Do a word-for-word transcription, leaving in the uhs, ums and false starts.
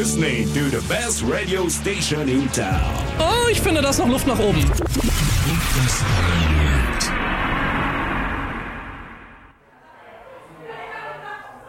listening to the best radio station in town. Oh, ich finde, da ist noch Luft nach oben.